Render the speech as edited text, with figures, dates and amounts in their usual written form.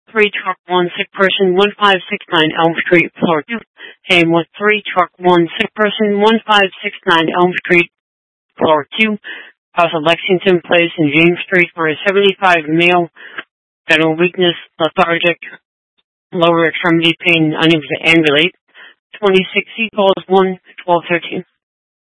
3 truck 1 sick person 1569 Elm Street, floor 2. Same with 3 truck 1 sick person 1569 Elm Street, floor 2. House of Lexington Place in James Street for a 75 male, general weakness, lethargic, lower extremity pain, unable to ambulate. 26 calls 1 1213.